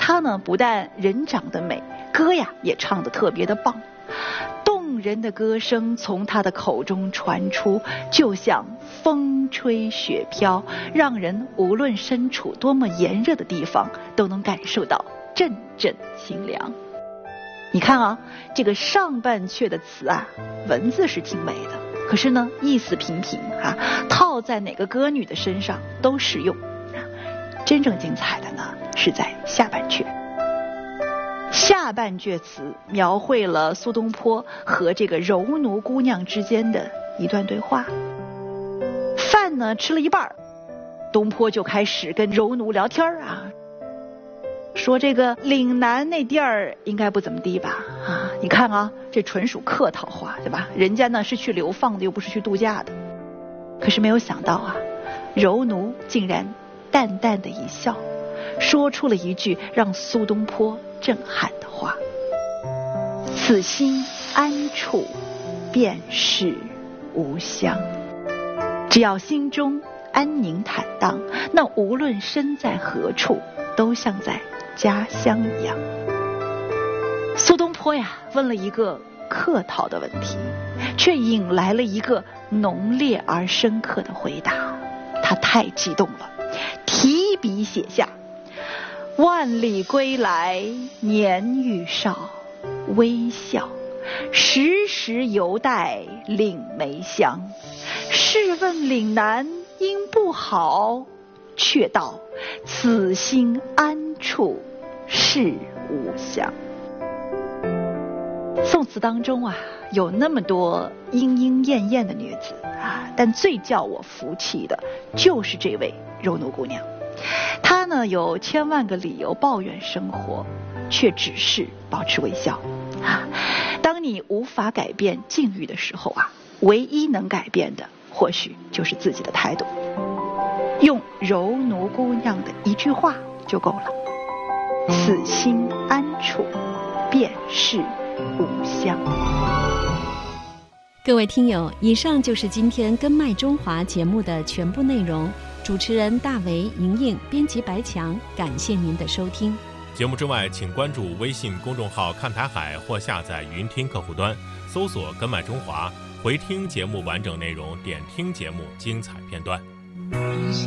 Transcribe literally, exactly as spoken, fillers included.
她呢不但人长得美，歌呀也唱得特别的棒，动人的歌声从她的口中传出，就像风吹雪飘，让人无论身处多么炎热的地方，都能感受到阵阵清凉。你看啊，这个上半阙的词啊，文字是挺美的，可是呢意思平平啊，套在哪个歌女的身上都适用。真正精彩的呢是在下半阙。下半阙词描绘了苏东坡和这个柔奴姑娘之间的一段对话。饭呢吃了一半，东坡就开始跟柔奴聊天啊，说这个岭南那地儿应该不怎么地吧啊，你看啊，这纯属客套话，对吧？人家呢是去流放的，又不是去度假的。可是没有想到啊，柔奴竟然淡淡的一笑，说出了一句让苏东坡震撼的话：此心安处便是吾乡。只要心中安宁坦荡，那无论身在何处，都像在家乡一样。苏东坡呀问了一个客套的问题，却引来了一个浓烈而深刻的回答。他太激动了，提笔写下：万里归来年愈少，微笑时时犹带岭梅香。试问岭南应不好，却道此心安处是吾乡。宋词当中啊，有那么多莺莺燕燕的女子啊，但最叫我服气的就是这位柔奴姑娘。她呢有千万个理由抱怨生活，却只是保持微笑啊。当你无法改变境遇的时候啊，唯一能改变的或许就是自己的态度。用柔奴姑娘的一句话就够了：此心安处便是吾乡。 各位听友，以上就是今天根脉中华节目的全部内容。主持人大为、莹莹，编辑白强，感谢您的收听。 节目之外，请关注微信公众号看台海或下载云听客户端，搜索根脉中华，回听节目完整内容，点听节目精彩片段。